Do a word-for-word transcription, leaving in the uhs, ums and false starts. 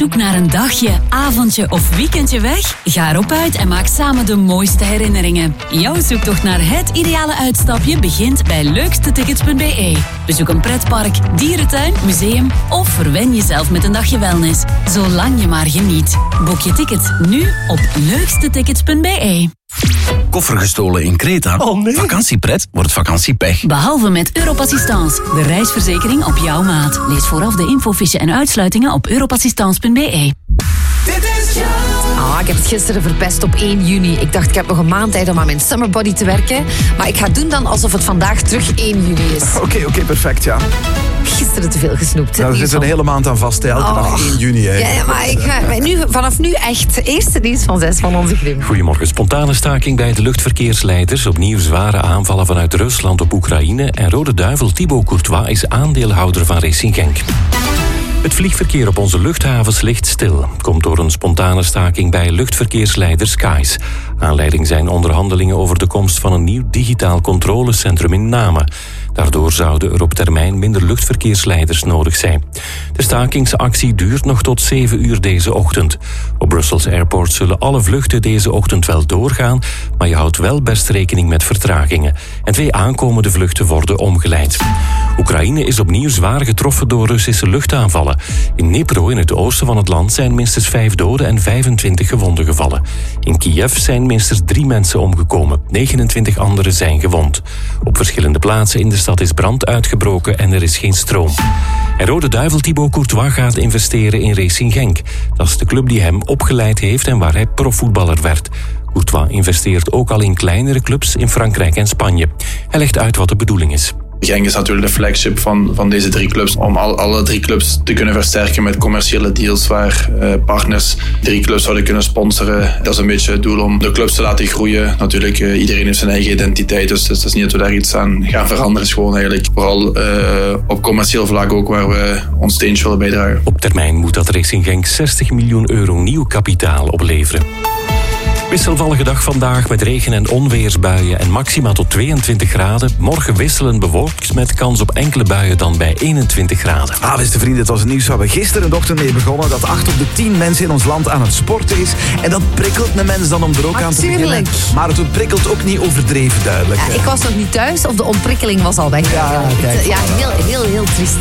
zoek naar een dagje, avondje of weekendje weg? Ga erop uit en maak samen de mooiste herinneringen. Jouw zoektocht naar het ideale uitstapje begint bij leukste tickets punt b e. Bezoek een pretpark, dierentuin, museum of verwen jezelf met een dagje wellness. Zolang je maar geniet. Boek je tickets nu op leukste tickets punt b e. Koffer gestolen in Kreta? Oh nee. Vakantiepret wordt vakantiepech. Behalve met Europassistance, de reisverzekering op jouw maat. Lees vooraf de infofiche en uitsluitingen op europassistance punt b e. Ah, ik heb het gisteren verpest op één juni. Ik dacht, ik heb nog een maand tijd om aan mijn summer body te werken. Maar ik ga doen dan alsof het vandaag terug één juni is. Oké, okay, oké, okay, perfect, ja. Gisteren te veel gesnoept. Nou, er zit een hele maand aan vast, hè. Elke oh. dag één juni. Hè. Ja, ja, maar ik ga maar nu, vanaf nu echt. Eerste nieuws van zes van onze Grim. Goedemorgen. Spontane staking bij de luchtverkeersleiders. Opnieuw zware aanvallen vanuit Rusland op Oekraïne. En Rode Duivel Thibaut Courtois is aandeelhouder van Racing Genk. Het vliegverkeer op onze luchthavens ligt stil. Het komt door een spontane staking bij luchtverkeersleider Skies. Aanleiding zijn onderhandelingen over de komst van een nieuw digitaal controlecentrum in Namen. Daardoor zouden er op termijn minder luchtverkeersleiders nodig zijn. De stakingsactie duurt nog tot zeven uur deze ochtend. Op Brussels Airport zullen alle vluchten deze ochtend wel doorgaan, maar je houdt wel best rekening met vertragingen. En twee aankomende vluchten worden omgeleid. Oekraïne is opnieuw zwaar getroffen door Russische luchtaanvallen. In Dnipro, in het oosten van het land, zijn minstens vijf doden en vijfentwintig gewonden gevallen. In Kiev zijn minstens drie mensen omgekomen. negenentwintig anderen zijn gewond. Op verschillende plaatsen in de stad is brand uitgebroken en er is geen stroom. En Rode Duivel Thibaut Courtois gaat investeren in Racing Genk. Dat is de club die hem opgeleid heeft en waar hij profvoetballer werd. Courtois investeert ook al in kleinere clubs in Frankrijk en Spanje. Hij legt uit wat de bedoeling is. Genk is natuurlijk de flagship van, van deze drie clubs. Om al, alle drie clubs te kunnen versterken met commerciële deals waar uh, partners drie clubs zouden kunnen sponsoren. Dat is een beetje het doel om de clubs te laten groeien. Natuurlijk, uh, iedereen heeft zijn eigen identiteit, dus het is niet dat we daar iets aan gaan veranderen. Het is gewoon eigenlijk vooral uh, op commercieel vlak ook waar we ons steentje willen bijdragen. Op termijn moet dat Racing Genk zestig miljoen euro nieuw kapitaal opleveren. Wisselvallige dag vandaag met regen- en onweersbuien en maxima tot tweeëntwintig graden. Morgen wisselend bewolkt met kans op enkele buien dan bij eenentwintig graden. Ah, beste vrienden, het was het nieuws waar we gisteren de ochtend mee begonnen. Dat acht op de tien mensen in ons land aan het sporten is. En dat prikkelt een mens dan om er ook aan te beginnen. Maar het prikkelt ook niet overdreven duidelijk. Ja, ik was nog niet thuis of de ontprikkeling was al weg. Ja, kijk, ja heel, heel, heel triest.